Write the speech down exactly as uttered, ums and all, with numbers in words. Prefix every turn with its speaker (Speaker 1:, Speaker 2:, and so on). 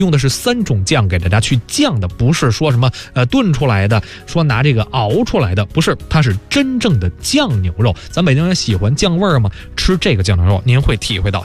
Speaker 1: 用的是三种酱给大家去酱的，不是说什么呃炖出来的，说拿这个熬出来的，不是，它是真正的酱牛肉。咱北京人喜欢酱味儿吗？吃这个酱牛肉，您会体会到